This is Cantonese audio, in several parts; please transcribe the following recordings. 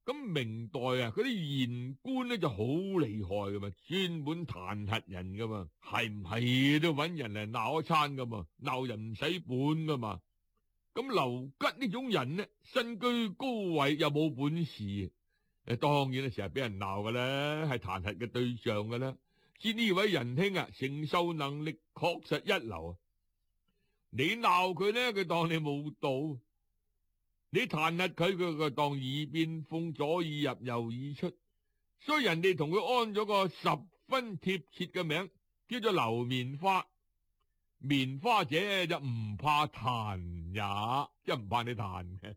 咁明代啊，嗰啲言官咧就好厲害噶嘛，專門彈劾人噶嘛，係唔係都搵人嚟鬧一餐噶嘛，鬧人唔使本噶嘛。咁劉吉呢種人呢，身居高位又冇本事，當然咧成日俾人鬧噶啦，係彈劾嘅對象噶啦。知呢位仁兄啊，承受能力確實一流。你鬧佢呢，佢當你冇到；你彈劾佢，佢就當耳邊風，左耳入右耳出。所以人哋同佢安咗個十分貼切嘅名，叫做劉棉花。棉花者就唔怕彈也，即係唔怕你彈嘅。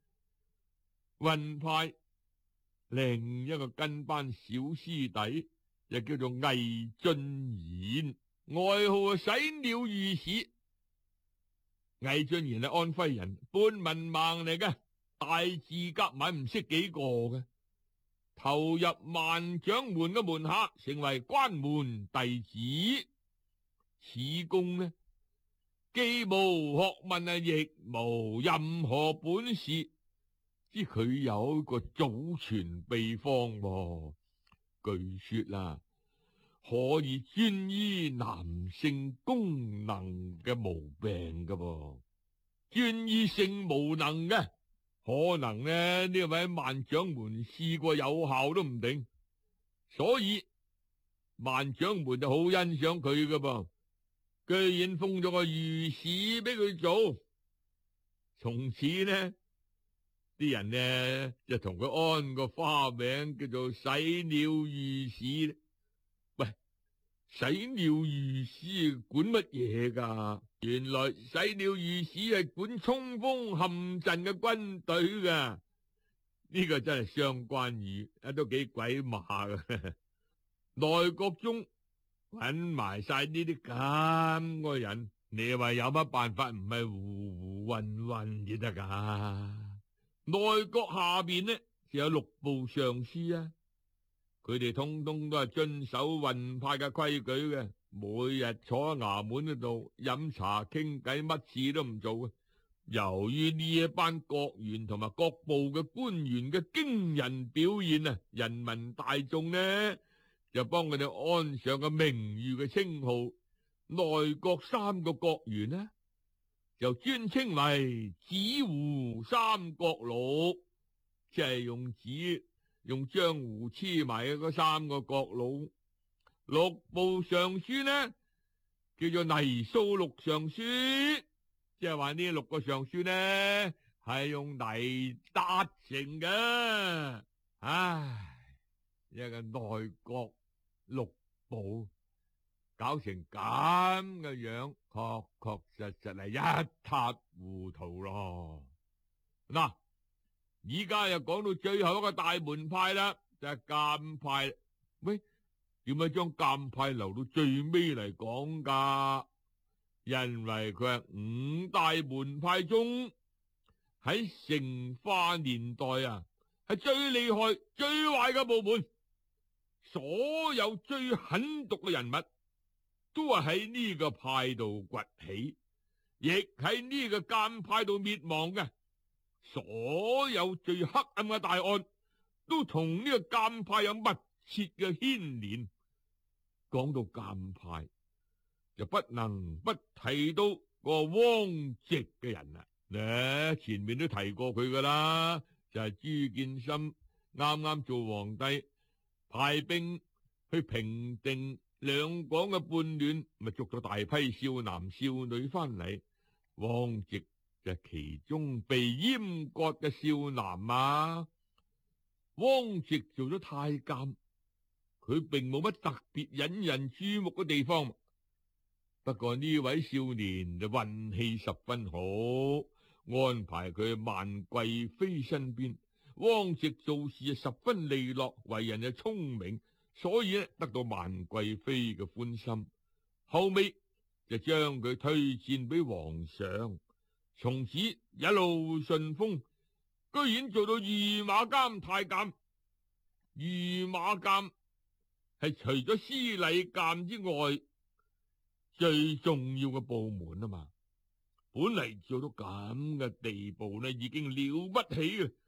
雲派另一個跟班小師弟，又叫做魏俊賢，外號洗鳥御史。魏俊賢係安徽人，半文盲嚟嘅，大字夾埋唔識幾個嘅，投入萬掌門嘅門下，成為關門弟子。此公呢，既無學問啊，亦無任何本事，知佢有一個祖傳秘方喎。據說啦，可以專醫男性功能嘅毛病㗎喎，專醫性無能嘅，可能呢位萬掌門試過有效都唔定，所以萬掌門就好欣賞佢㗎噃。居然封咗個御史俾佢做，從此呢啲人呢就同佢安個花名叫做洗鳥御史。喂，洗鳥御史管乜嘢噶？原來洗鳥御史係管衝鋒陷陣嘅軍隊噶，呢個真係雙關語，都幾鬼馬噶。內閣中搵埋晒呢啲咁嘅人，你話有乜辦法唔係糊糊混混至得噶？內閣下邊呢就有6部尚書啊，佢哋通通都係遵守運派嘅規矩嘅，每日坐喺衙門嗰度飲茶傾偈，乜事都唔做嘅。由於呢一班閣員同埋各部嘅官員嘅驚人表現啊，人民大眾呢就幫佢哋安上個名譽嘅稱號。內閣3個閣員呢就尊稱為紙糊三角鹿，即係用紙用漿糊黐埋嘅嗰3個角鹿。6部尚書呢叫做泥塑6尚書，即係話呢6個尚書呢係用泥搭成嘅。唉，一個內閣6部搞成咁嘅樣，確確實實係一塌糊塗咯。嗱，而家又講到最後一個大門派啦，就係監派。喂，點解將監派留到最尾嚟講噶？因為佢係5大門派中喺成化年代啊，係最厲害、最壞嘅部門。所有最狠毒嘅人物都係喺呢個派度崛起，亦喺呢個監派度滅亡嘅。所有最黑暗嘅大案都同呢個監派有密切嘅牽連。講到監派，就不能不提到個汪直嘅人啦。前面都提過佢噶啦，就係朱見深啱啱做皇帝，派兵去平定兩廣嘅叛亂，咪捉咗大批少男少女翻嚟。汪直就係其中被閹割嘅少男啊。汪直做咗太監，佢並冇乜特別引人注目嘅地方。不過呢位少年就運氣十分好，安排佢去萬貴妃身邊。汪直做事十分利落，為人又聰明，所以得到萬貴妃嘅歡心。後尾就將佢推薦俾皇上，從此一路順風，居然做到御馬監太監。御馬監係除咗司禮監之外最重要嘅部門啊嘛，本嚟做到咁嘅地步呢，已經了不起嘅。